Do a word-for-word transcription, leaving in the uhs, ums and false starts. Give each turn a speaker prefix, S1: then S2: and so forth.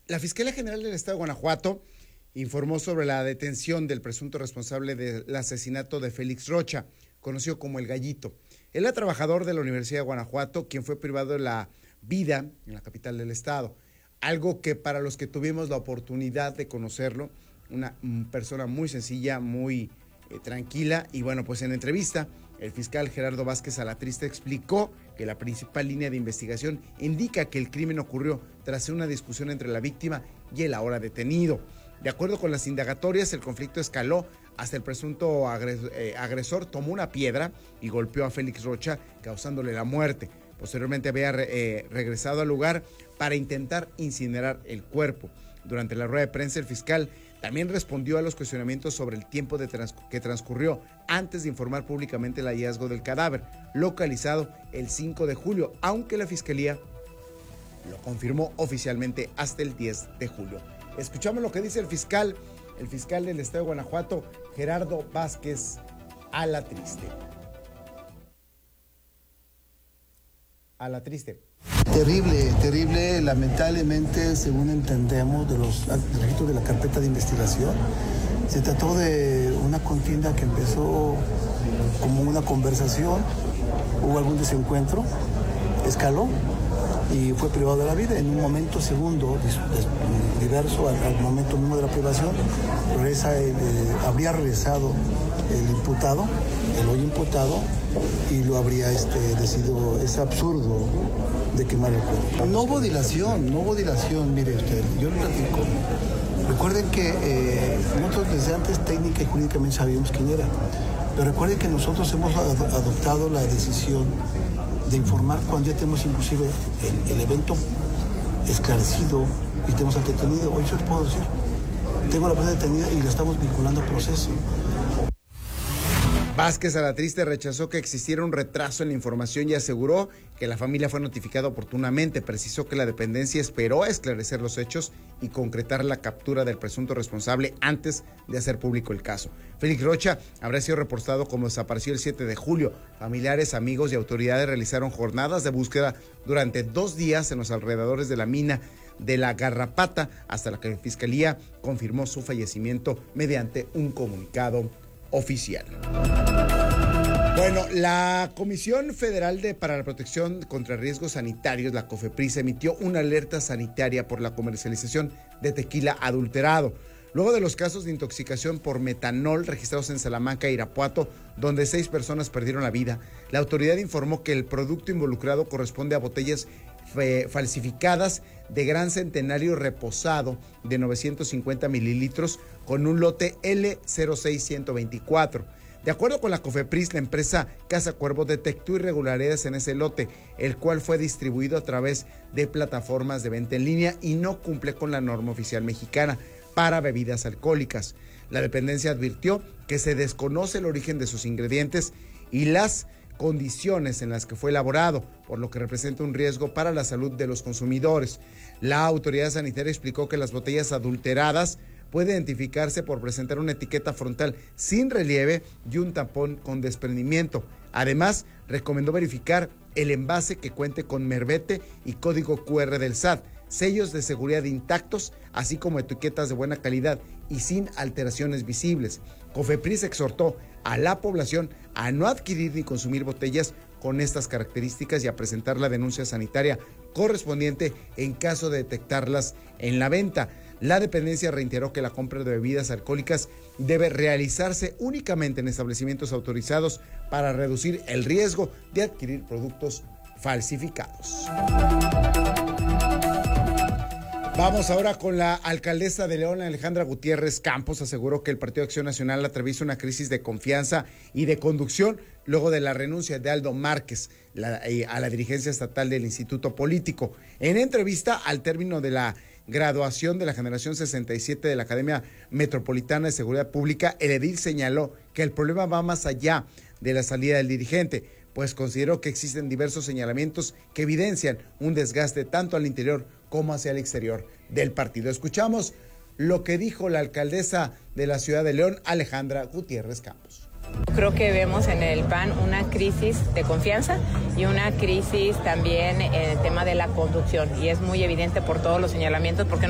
S1: La Fiscalía General del Estado de Guanajuato informó sobre la detención del presunto responsable del asesinato de Félix Rocha, conocido como El Gallito. Él era trabajador de la Universidad de Guanajuato, quien fue privado de la vida en la capital del estado. Algo que para los que tuvimos la oportunidad de conocerlo, una persona muy sencilla, muy eh, tranquila, y bueno, pues en entrevista, el fiscal Gerardo Vázquez Alatriste explicó que la principal línea de investigación indica que el crimen ocurrió tras una discusión entre la víctima y el ahora detenido. De acuerdo con las indagatorias, el conflicto escaló hasta el presunto agresor tomó una piedra y golpeó a Félix Rocha, causándole la muerte. Posteriormente había eh, regresado al lugar para intentar incinerar el cuerpo. Durante la rueda de prensa, el fiscal también respondió a los cuestionamientos sobre el tiempo de trans que transcurrió antes de informar públicamente el hallazgo del cadáver, localizado el cinco de julio, aunque la Fiscalía lo confirmó oficialmente hasta el diez de julio. Escuchamos lo que dice el fiscal, el fiscal del Estado de Guanajuato, Gerardo Vázquez Alatriste. Alatriste.
S2: Terrible, terrible, lamentablemente, según entendemos de los registros de la carpeta de investigación, se trató de una contienda que empezó como una conversación, hubo algún desencuentro, escaló y fue privado de la vida. En un momento segundo, diverso al, al momento mismo de la privación, regresa el, eh, habría regresado el imputado, el hoy imputado, y lo habría este, decidido. Es absurdo de quemar el cuerpo. No hubo dilación, no hubo dilación, mire usted, yo le platico. Recuerden que eh, nosotros desde antes técnica y jurídicamente sabíamos quién era, pero recuerden que nosotros hemos ad adoptado la decisión de informar cuando ya tenemos inclusive el, el evento esclarecido y tenemos al detenido. Hoy yo les puedo decir, tengo la persona detenida y la estamos vinculando al proceso.
S1: Vázquez Alatriste rechazó que existiera un retraso en la información y aseguró que la familia fue notificada oportunamente. Precisó que la dependencia esperó a esclarecer los hechos y concretar la captura del presunto responsable antes de hacer público el caso. Félix Rocha habría sido reportado como desaparecido el siete de julio. Familiares, amigos y autoridades realizaron jornadas de búsqueda durante dos días en los alrededores de la mina de la Garrapata, hasta la que la Fiscalía confirmó su fallecimiento mediante un comunicado oficial. Bueno, la Comisión Federal de para la Protección contra Riesgos Sanitarios, la COFEPRIS, emitió una alerta sanitaria por la comercialización de tequila adulterado, luego de los casos de intoxicación por metanol registrados en Salamanca e Irapuato, donde seis personas perdieron la vida. La autoridad informó que el producto involucrado corresponde a botellas falsificadas de Gran Centenario reposado de novecientos cincuenta mililitros con un lote L cero seis uno dos cuatro. De acuerdo con la COFEPRIS, la empresa Casa Cuervo detectó irregularidades en ese lote, el cual fue distribuido a través de plataformas de venta en línea y no cumple con la norma oficial mexicana para bebidas alcohólicas. La dependencia advirtió que se desconoce el origen de sus ingredientes y las condiciones en las que fue elaborado, por lo que representa un riesgo para la salud de los consumidores. La autoridad sanitaria explicó que las botellas adulteradas pueden identificarse por presentar una etiqueta frontal sin relieve y un tapón con desprendimiento. Además, recomendó verificar el envase que cuente con verbete y código cu erre del S A T, sellos de seguridad intactos, así como etiquetas de buena calidad y sin alteraciones visibles. COFEPRIS exhortó a la población a no adquirir ni consumir botellas con estas características y a presentar la denuncia sanitaria correspondiente en caso de detectarlas en la venta. La dependencia reiteró que la compra de bebidas alcohólicas debe realizarse únicamente en establecimientos autorizados para reducir el riesgo de adquirir productos falsificados. Vamos ahora con la alcaldesa de León, Alejandra Gutiérrez Campos. Aseguró que el Partido Acción Nacional atraviesa una crisis de confianza y de conducción luego de la renuncia de Aldo Márquez la, eh, a la dirigencia estatal del Instituto Político. En entrevista al término de la graduación de la generación sesenta y siete de la Academia Metropolitana de Seguridad Pública, el edil señaló que el problema va más allá de la salida del dirigente, pues consideró que existen diversos señalamientos que evidencian un desgaste tanto al interior como hacia el exterior del partido. Escuchamos lo que dijo la alcaldesa de la ciudad de León, Alejandra Gutiérrez Campos.
S3: Creo que vemos en el P A N una crisis de confianza y una crisis también en el tema de la conducción, y es muy evidente por todos los señalamientos, porque